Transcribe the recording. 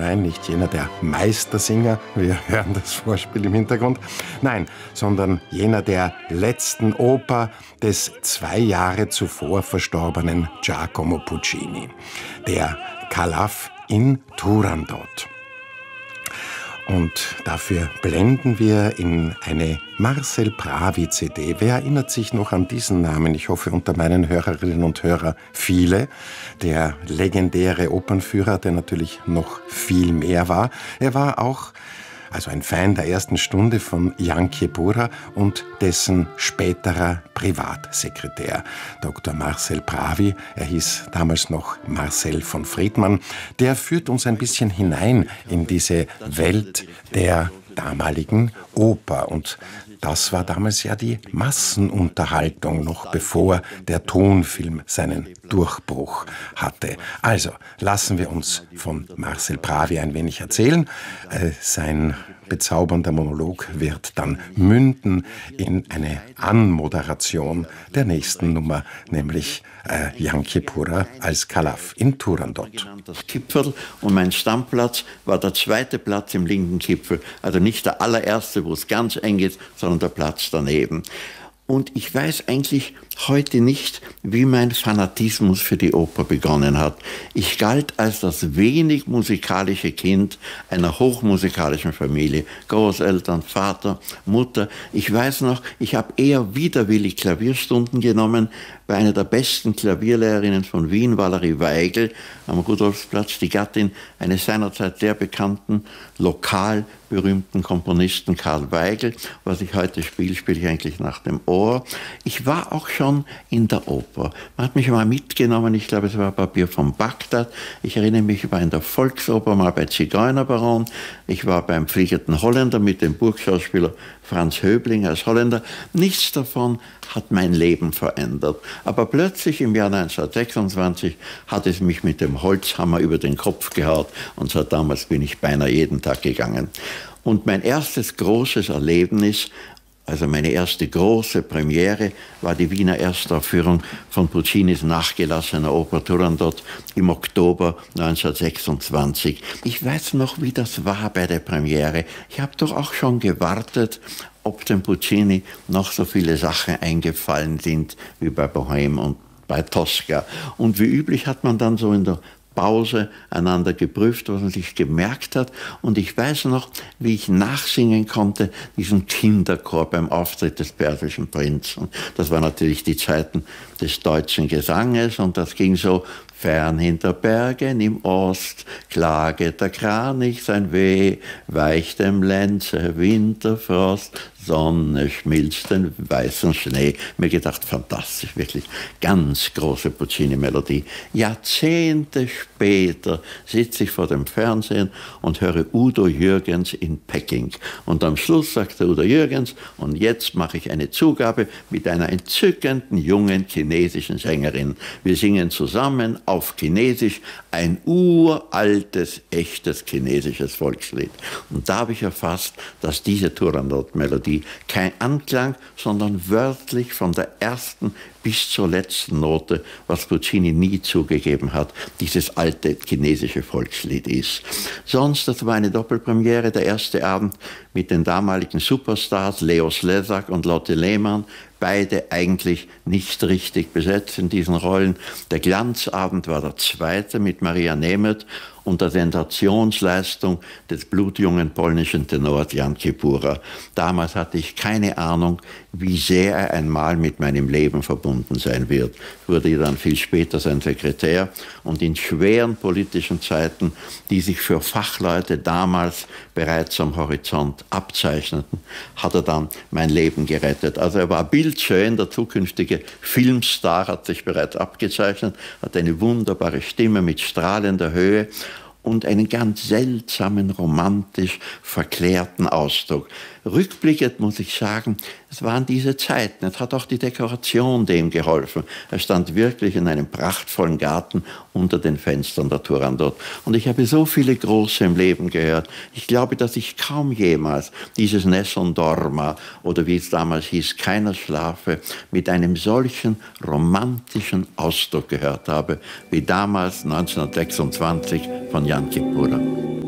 nein, nicht jener der Meistersinger, wir hören das Vorspiel im Hintergrund, nein, sondern jener der letzten Oper des 2 Jahre zuvor verstorbenen Giacomo Puccini, der Calaf in Turandot. Und dafür blenden wir in eine Marcel Pravi-CD. Wer erinnert sich noch an diesen Namen? Ich hoffe, unter meinen Hörerinnen und Hörern viele. Der legendäre Opernführer, der natürlich noch viel mehr war. Er war auch ein Fan der ersten Stunde von Janke Burra und dessen späterer Privatsekretär, Dr. Marcel Pravi. Er hieß damals noch Marcel von Friedmann. Der führt uns ein bisschen hinein in diese Welt der damaligen Oper. Und das war damals ja die Massenunterhaltung, noch bevor der Tonfilm seinen Durchbruch hatte. Also, lassen wir uns von Marcel Pravi ein wenig erzählen. Sein bezaubernder Monolog wird dann münden in eine Anmoderation der nächsten Nummer, nämlich Janke Burra als Calaf in Turandot. Das Gipfel und mein Stammplatz war der 2. Platz im linken Gipfel. Also nicht der allererste, wo es ganz eng ist, sondern der Platz daneben. Und ich weiß eigentlich heute nicht, wie mein Fanatismus für die Oper begonnen hat. Ich galt als das wenig musikalische Kind einer hochmusikalischen Familie. Großeltern, Vater, Mutter. Ich weiß noch, ich habe eher widerwillig Klavierstunden genommen bei einer der besten Klavierlehrerinnen von Wien, Valerie Weigel, am Rudolfsplatz, die Gattin eines seinerzeit sehr bekannten, lokal berühmten Komponisten Karl Weigel. Was ich heute spiele, spiele ich eigentlich nach dem Ohr. Ich war auch schon in der Oper. Man hat mich mal mitgenommen, ich glaube, es war Papier von Bagdad. Ich erinnere mich, ich war in der Volksoper mal bei Zigeunerbaron. Ich war beim Fliegenden Holländer mit dem Burgschauspieler Franz Höbling als Holländer. Nichts davon hat mein Leben verändert. Aber plötzlich im Jahr 1926 hat es mich mit dem Holzhammer über den Kopf gehauen und seit damals bin ich beinahe jeden Tag gegangen. Und mein erstes großes Erlebnis, also meine erste große Premiere, war die Wiener Erstaufführung von Puccinis nachgelassener Oper Turandot im Oktober 1926. Ich weiß noch, wie das war bei der Premiere. Ich habe doch auch schon gewartet, ob dem Puccini noch so viele Sachen eingefallen sind wie bei Bohème und bei Tosca. Und wie üblich hat man dann so in der Pause einander geprüft, was man sich gemerkt hat. Und ich weiß noch, wie ich nachsingen konnte, diesen Kinderchor beim Auftritt des Persischen Prinzen. Das waren natürlich die Zeiten des deutschen Gesanges und das ging so: Fern hinter Bergen im Ost klaget der Kranich sein Weh, weicht dem Lenze Winterfrost, Sonne schmilzt den weißen Schnee. Mir gedacht, fantastisch, wirklich ganz große Puccini-Melodie. Jahrzehnte später sitze ich vor dem Fernsehen und höre Udo Jürgens in Peking. Und am Schluss sagte Udo Jürgens, und jetzt mache ich eine Zugabe mit einer entzückenden jungen chinesischen Sängerin. Wir singen zusammen auf Chinesisch ein uraltes, echtes chinesisches Volkslied. Und da habe ich erfasst, dass diese Turandot-Melodie kein Anklang, sondern wörtlich von der ersten bis zur letzten Note, was Puccini nie zugegeben hat, dieses alte chinesische Volkslied ist. Sonst, das war eine Doppelpremiere, der erste Abend mit den damaligen Superstars Leo Slezak und Lotte Lehmann, beide eigentlich nicht richtig besetzt in diesen Rollen. Der Glanzabend war der zweite mit Maria Nemeth und der Sensationsleistung des blutjungen polnischen Tenors Janke Burra. Damals hatte ich keine Ahnung, wie sehr er einmal mit meinem Leben verbunden sein wird. Wurde dann viel später sein Sekretär und in schweren politischen Zeiten, die sich für Fachleute damals bereits am Horizont abzeichneten, hat er dann mein Leben gerettet. Also er war bildschön, der zukünftige Filmstar hat sich bereits abgezeichnet, hat eine wunderbare Stimme mit strahlender Höhe und einen ganz seltsamen, romantisch verklärten Ausdruck. Rückblickend muss ich sagen, es waren diese Zeiten. Es hat auch die Dekoration dem geholfen. Er stand wirklich in einem prachtvollen Garten unter den Fenstern der Turandot. Und ich habe so viele Große im Leben gehört. Ich glaube, dass ich kaum jemals dieses Nessun Dorma oder wie es damals hieß, Keiner schlafe, mit einem solchen romantischen Ausdruck gehört habe, wie damals 1926 von Janke Burra.